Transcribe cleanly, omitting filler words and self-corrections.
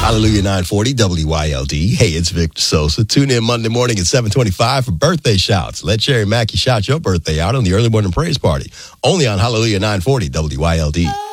Hallelujah 940 WYLD. Hey, it's Victor Sosa. Tune in Monday morning at 7:25 for birthday shouts. Let Sherry Mackey shout your birthday out on the early morning praise party. Only on Hallelujah 940 WYLD.